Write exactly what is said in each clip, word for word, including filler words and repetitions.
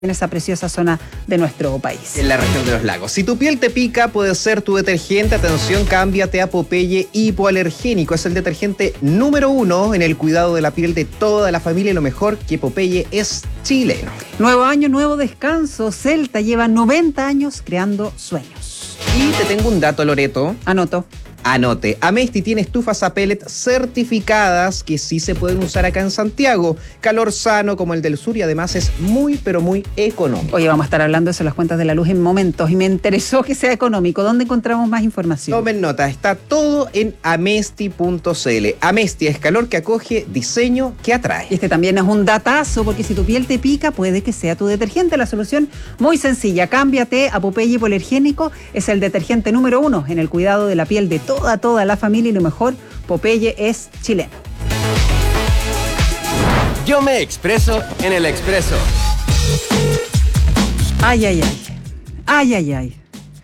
en esa preciosa zona de nuestro país. En la región de los lagos. Si tu piel te pica, puede ser tu detergente. Atención, cámbiate a Popeye Hipoalergénico. Es el detergente número uno en el cuidado de la piel de toda la familia. Y lo mejor, que Popeye es chileno. Nuevo año, nuevo descanso. Celta lleva noventa años creando sueños. Y te tengo un dato, Loreto. Anoto. Anote, Amesti tiene estufas a pellet certificadas que sí se pueden usar acá en Santiago. Calor sano como el del sur y además es muy, pero muy económico. Oye, vamos a estar hablando de eso, las cuentas de la luz en momentos y me interesó que sea económico. ¿Dónde encontramos más información? Tomen nota, está todo en amesti punto cl. Amesti es calor que acoge, diseño que atrae. Y este también es un datazo porque si tu piel te pica puede que sea tu detergente. La solución muy sencilla, cámbiate a Popeye Hipoalergénico. Es el detergente número uno en el cuidado de la piel de toda, toda la familia y lo mejor, Popeye es chileno. Yo me expreso en el Expreso. Ay, ay, ay. Ay, ay, ay.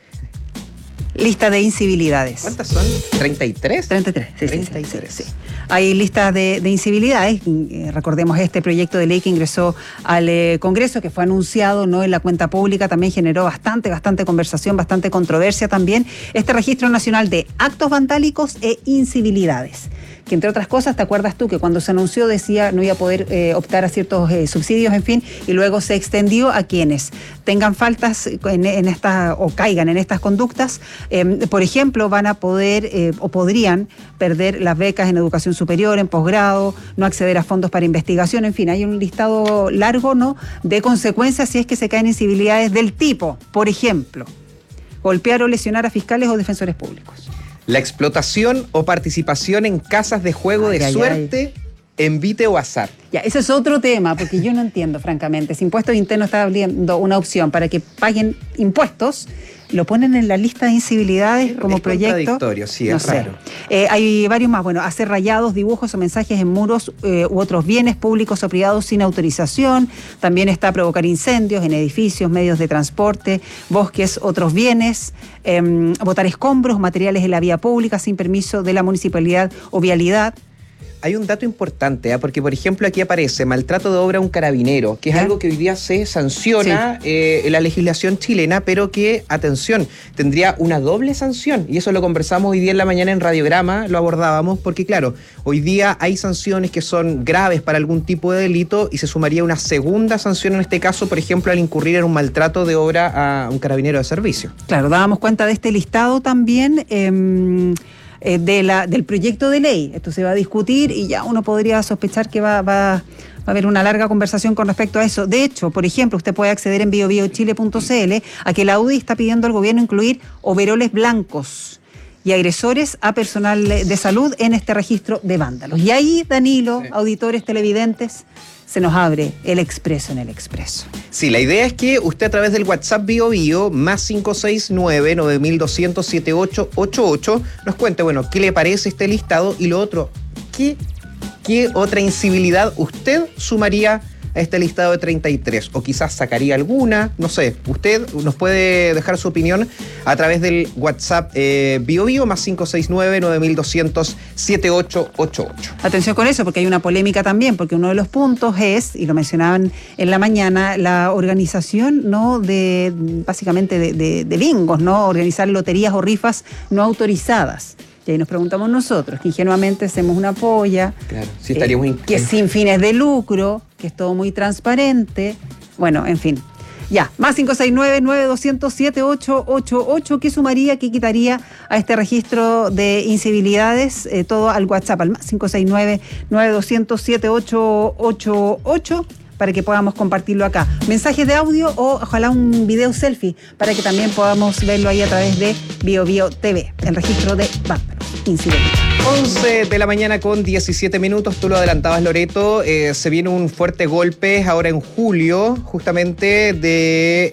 Lista de incivilidades. ¿Cuántas son? ¿treinta y tres? treinta y tres, sí, treinta y tres. sí, sí, sí. Hay listas de, de incivilidades. Eh, recordemos este proyecto de ley que ingresó al eh, Congreso, que fue anunciado no en la cuenta pública, también generó bastante, bastante conversación, bastante controversia también. Este Registro Nacional de Actos Vandálicos e Incivilidades, que entre otras cosas, ¿te acuerdas tú que cuando se anunció decía no iba a poder eh, optar a ciertos eh, subsidios, en fin, y luego se extendió a quienes tengan faltas en, en esta, o caigan en estas conductas? Eh, por ejemplo, van a poder eh, o podrían perder las becas en educación superior, en posgrado, no acceder a fondos para investigación, en fin, hay un listado largo, ¿no?, de consecuencias si es que se caen incivilidades del tipo, por ejemplo, golpear o lesionar a fiscales o defensores públicos. La explotación o participación en casas de juego ay, de ay, suerte, ay. envite o azar. Ya, ese es otro tema, porque yo no entiendo, francamente. Si Impuestos Internos está abriendo una opción para que paguen impuestos, lo ponen en la lista de incivilidades es, como es proyecto. Contradictorio, sí, no es sé. raro. Eh, hay varios más. Bueno, hacer rayados, dibujos o mensajes en muros eh, u otros bienes públicos o privados sin autorización. También está provocar incendios en edificios, medios de transporte, bosques, otros bienes. Eh, botar escombros, materiales en la vía pública sin permiso de la municipalidad o vialidad. Hay un dato importante, ¿eh? Porque, por ejemplo, aquí aparece maltrato de obra a un carabinero, que es ¿Eh? algo que hoy día se sanciona sí. eh, en la legislación chilena, pero que, atención, tendría una doble sanción. Y eso lo conversamos hoy día en la mañana en Radiograma, lo abordábamos, porque, claro, hoy día hay sanciones que son graves para algún tipo de delito y se sumaría una segunda sanción en este caso, por ejemplo, al incurrir en un maltrato de obra a un carabinero de servicio. Claro, dábamos cuenta de este listado también. Eh, Eh, de la, del proyecto de ley. Esto se va a discutir y ya uno podría sospechar que va, va, va a haber una larga conversación con respecto a eso. De hecho, por ejemplo, usted puede acceder en bio bio chile punto cl a que la U D I está pidiendo al gobierno incluir overoles blancos y agresores a personal de salud en este registro de vándalos. Y ahí, Danilo, sí. auditores, televidentes, se nos abre el Expreso en el Expreso. Sí, la idea es que usted a través del WhatsApp Bio Bio, más cinco seis nueve, nueve mil doscientos, setenta y ocho ochenta y ocho, nos cuente, bueno, qué le parece este listado y lo otro, qué, qué otra incivilidad usted sumaría a este listado de treinta y tres, o quizás sacaría alguna, no sé, usted nos puede dejar su opinión a través del WhatsApp eh, Bio Bio, más cinco seis nueve, nueve mil doscientos, setenta y ocho ochenta y ocho. Atención con eso, porque hay una polémica también, porque uno de los puntos es, y lo mencionaban en la mañana, la organización, ¿no?, de, básicamente de, de, de bingos, ¿no?, organizar loterías o rifas no autorizadas. Y ahí nos preguntamos nosotros, que ingenuamente hacemos una polla, claro, sí, estaríamos eh, in... que es sin fines de lucro, que es todo muy transparente. Bueno, en fin. Ya, más cinco seis nueve, nueve doscientos, setenta y ocho ochenta y ocho, ¿qué sumaría, qué quitaría a este registro de incivilidades? Eh, todo al WhatsApp, al más cinco seis nueve, nueve doscientos, setenta y ocho ochenta y ocho, para que podamos compartirlo acá. Mensajes de audio o ojalá un video selfie para que también podamos verlo ahí a través de Bio Bio T V, el registro de vándalos incidentes. once de la mañana con diecisiete minutos, tú lo adelantabas, Loreto, eh, se viene un fuerte golpe ahora en julio, justamente de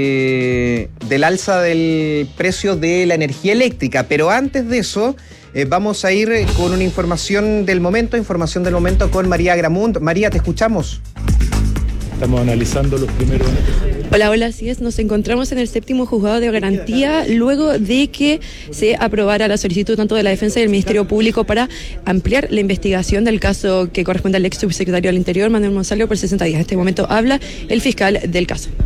el, del alza del precio de la energía eléctrica, pero antes de eso eh, vamos a ir con una información del momento, información del momento con María Agramunt. María, te escuchamos. Estamos analizando los primeros. Hola, hola, así es. Nos encontramos en el séptimo juzgado de garantía luego de que se aprobara la solicitud tanto de la defensa y del Ministerio Público para ampliar la investigación del caso que corresponde al ex subsecretario del Interior, Manuel Monsalvo, por sesenta días. En este momento habla el fiscal del caso.